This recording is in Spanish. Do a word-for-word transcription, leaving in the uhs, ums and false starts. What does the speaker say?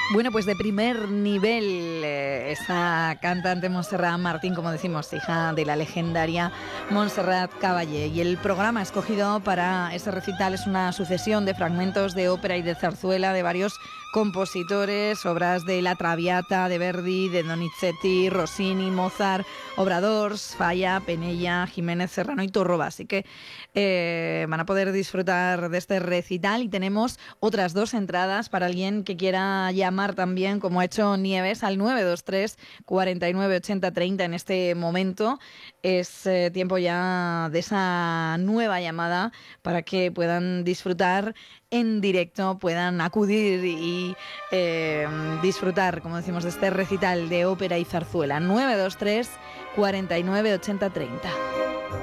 Bueno, pues de primer nivel, eh, esa cantante Montserrat Martín, como decimos, hija de la legendaria Montserrat Caballé. Y el programa escogido para ese recital es una sucesión de fragmentos de ópera y de zarzuela de varios compositores, obras de La Traviata, de Verdi, de Donizetti, Rossini, Mozart, Obradors, Falla, Penella, Jiménez Serrano y Torroba. Así que eh, van a poder disfrutar de este recital y tenemos otras dos entradas para alguien que quiera llamar también, como ha hecho Nieves, al nueve dos tres, cuarenta y nueve, ochenta, treinta. En este momento es eh, tiempo ya de esa nueva llamada para que puedan disfrutar en directo, puedan acudir y eh, disfrutar, como decimos, de este recital de ópera y zarzuela. nueve dos tres, cuarenta y nueve, ochenta, treinta.